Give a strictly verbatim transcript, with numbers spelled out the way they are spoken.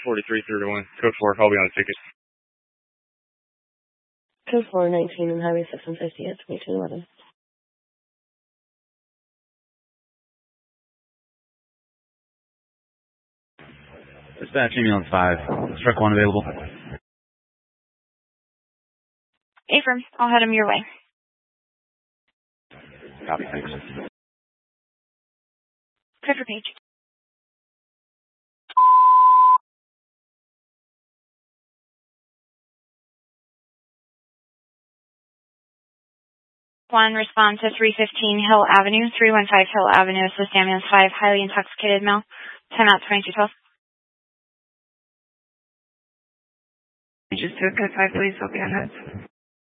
forty-three three to one. Code four, I'll be on the ticket. Code four nineteen and Highway six one fifty at twenty-two eleven. Dispatch ambulance five. Truck one available. Affirm. I'll head him your way. Copy, thanks. Code for page. One, respond to three fifteen Hill Avenue, three one five Hill Avenue, assist ambulance five, highly intoxicated male. Time out twenty-two twelve. Just took code five, please. I'll be on hold.